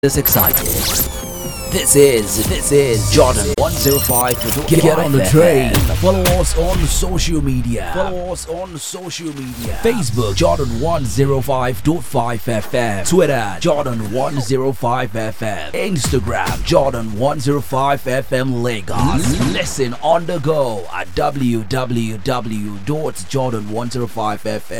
This excited. This is Jordan 105. Get on the train. Follow us on social media. Facebook Jordan 105.5 FM. Twitter Jordan 105 FM. Instagram Jordan 105 FM Lagos. Listen on the go at www.jordan105fm.